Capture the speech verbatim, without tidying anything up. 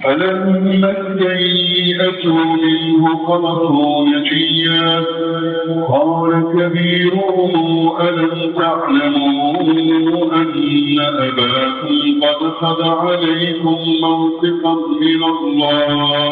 فلما استيئسوا منه خلصوا نجيا قال كبيرهم ألم تعلموا أن أباكم قد خذ عليكم موثقا من الله